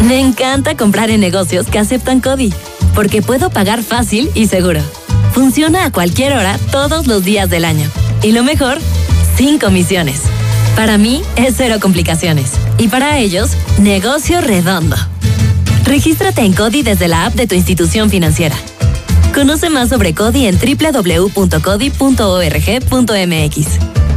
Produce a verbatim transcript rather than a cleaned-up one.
Me encanta comprar en negocios que aceptan CODI, porque puedo pagar fácil y seguro. Funciona a cualquier hora, todos los días del año. Y lo mejor, sin comisiones. Para mí, es cero complicaciones. Y para ellos, negocio redondo. Regístrate en CODI desde la app de tu institución financiera. Conoce más sobre CODI en doble u doble u doble u punto codi punto org punto m x.